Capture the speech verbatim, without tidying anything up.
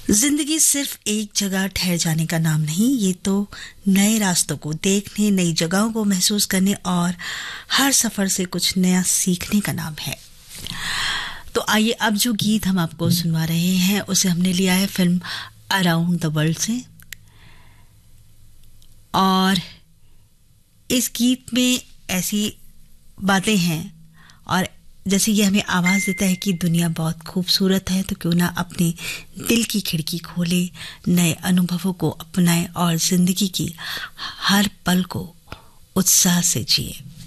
जिंदगी सिर्फ एक जगह ठहर जाने का नाम नहीं, ये तो नए रास्तों को देखने, नई जगहों को महसूस करने और हर सफर से कुछ नया सीखने का नाम है। तो आइए अब जो गीत हम आपको सुनवा रहे हैं उसे हमने लिया है फिल्म अराउंड द वर्ल्ड से। और इस गीत में ऐसी बातें हैं और जैसे ये हमें आवाज़ देता है कि दुनिया बहुत खूबसूरत है, तो क्यों ना अपने दिल की खिड़की खोले, नए अनुभवों को अपनाएं और जिंदगी की हर पल को उत्साह से जिए।